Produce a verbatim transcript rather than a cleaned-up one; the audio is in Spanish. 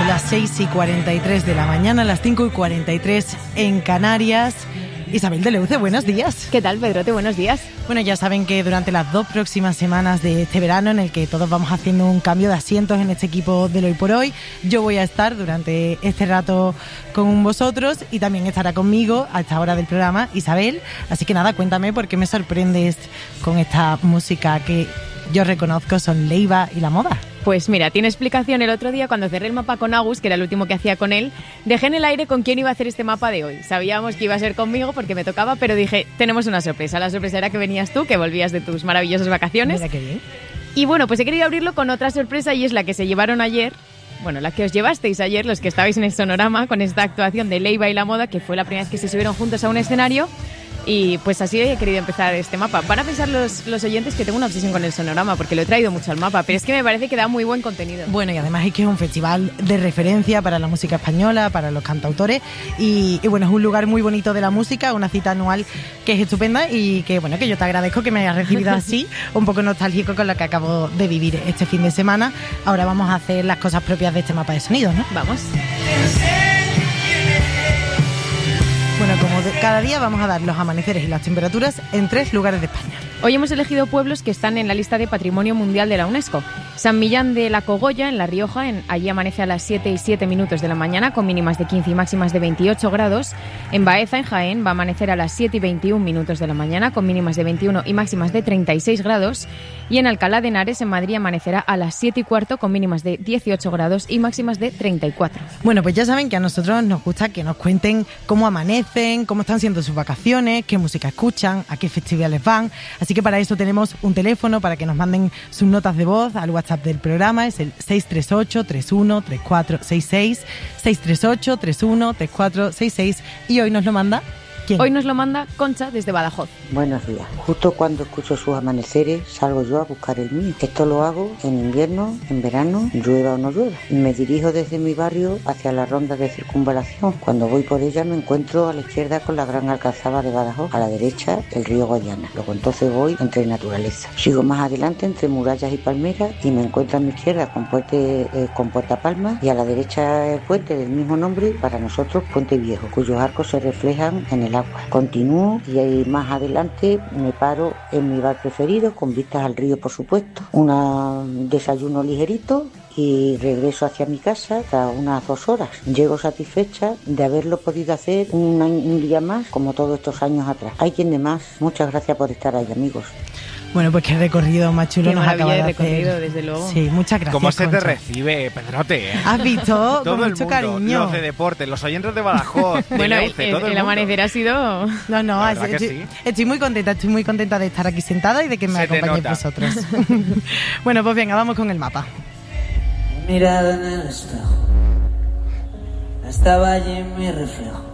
son las seis y cuarenta y tres de la mañana, las cinco y cuarenta y tres en Canarias. Isabel Deleuze, buenos días. ¿Qué tal, Pedrote? Buenos días. Bueno, ya saben que durante las dos próximas semanas de este verano, en el que todos vamos haciendo un cambio de asientos en este equipo del Hoy por Hoy, yo voy a estar durante este rato con vosotros y también estará conmigo a esta hora del programa Isabel. Así que nada, cuéntame por qué me sorprendes con esta música que yo reconozco son Leiva y la moda. Pues mira, tiene explicación. El otro día, cuando cerré el mapa con Agus, que era el último que hacía con él, dejé en el aire con quién iba a hacer este mapa de hoy. Sabíamos que iba a ser conmigo porque me tocaba, pero dije, tenemos una sorpresa. La sorpresa era que venías tú, que volvías de tus maravillosas vacaciones. Mira qué bien. Y bueno, pues he querido abrirlo con otra sorpresa y es la que se llevaron ayer. Bueno, la que os llevasteis ayer, los que estabais en el Sonorama, con esta actuación de Leiva y la moda, que fue la primera vez que se subieron juntos a un escenario. Y pues así he querido empezar este mapa. Van a pensar los, los oyentes que tengo una obsesión con el Sonorama, porque lo he traído mucho al mapa, pero es que me parece que da muy buen contenido. Bueno, y además es que es un festival de referencia para la música española, para los cantautores, y, y bueno, es un lugar muy bonito de la música, una cita anual que es estupenda y que bueno, que yo te agradezco que me hayas recibido así, un poco nostálgico con lo que acabo de vivir este fin de semana. Ahora vamos a hacer las cosas propias de este mapa de sonidos, ¿no? Vamos. Bueno, como de cada día vamos a dar los amaneceres y las temperaturas en tres lugares de España. Hoy hemos elegido pueblos que están en la lista de Patrimonio Mundial de la UNESCO. San Millán de la Cogolla, en La Rioja, en, allí amanece a las siete y siete minutos de la mañana con mínimas de quince y máximas de veintiocho grados. En Baeza, en Jaén, va a amanecer a las siete y veintiún minutos de la mañana con mínimas de veintiuno y máximas de treinta y seis grados. Y en Alcalá de Henares, en Madrid, amanecerá a las siete y cuarto con mínimas de dieciocho grados y máximas de treinta y cuatro. Bueno, pues ya saben que a nosotros nos gusta que nos cuenten cómo amanecen, cómo están siendo sus vacaciones, qué música escuchan, a qué festivales van. Así que para eso tenemos un teléfono para que nos manden sus notas de voz al WhatsApp del programa. Es el seis tres ocho, tres uno, tres cuatro seis seis, seis tres ocho, tres uno, tres cuatro seis seis. Y hoy nos lo manda... ¿quién? Hoy nos lo manda Concha desde Badajoz. Buenos días. Justo cuando escucho sus amaneceres salgo yo a buscar el mío. Esto lo hago en invierno, en verano, llueva o no llueva. Me dirijo desde mi barrio hacia la ronda de circunvalación. Cuando voy por ella me encuentro a la izquierda con la gran alcazaba de Badajoz, a la derecha el río Guadiana. Luego entonces voy entre naturaleza. Sigo más adelante entre murallas y palmeras y me encuentro a mi izquierda con Puente, eh, con Puerta Palma y a la derecha el puente del mismo nombre, para nosotros Puente Viejo, cuyos arcos se reflejan en el agua. Continúo y ahí más adelante me paro en mi bar preferido, con vistas al río por supuesto, un desayuno ligerito y regreso hacia mi casa tras unas dos horas. Llego satisfecha de haberlo podido hacer un, un día más, como todos estos años atrás. Hay quien de más. Muchas gracias por estar ahí, amigos. Bueno, pues qué recorrido más chulo qué nos acaba de, de recorrido, hacer. Desde luego. Sí, muchas gracias. ¿Cómo se Concha. te recibe, Pedrote? ¿Has visto? Todo Con el mucho mundo, cariño. los de deporte, los oyentes de Badajoz, de bueno, Leuce, el, todo el, el amanecer ha sido... No, no, La así, verdad que estoy, sí. estoy muy contenta, estoy muy contenta de estar aquí sentada y de que me Se te acompañéis nota. vosotros. Bueno, pues venga, vamos con el mapa. Mirada en el espejo, estaba allí en mi reflejo.